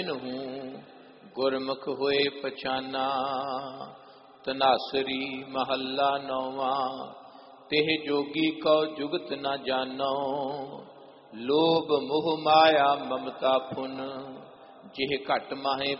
ਹੂੰ ਗੁਰਮੁਖ ਹੋਏ ਪਛਾਨਾ। ਤਨਾਸਰੀ ਮਹੱਲਾ ਨੌਵਾਂ। ਤਿਹ ਜੋਗੀ ਕਉ ਜੁਗਤ ਨ ਜਾਨੋ। ਲੋਭ ਮੋਹ ਮਾਇਆ ਮਮਤਾ ਫੁਨ। ਜਿਹ ਘਟ ਮਾਹੇ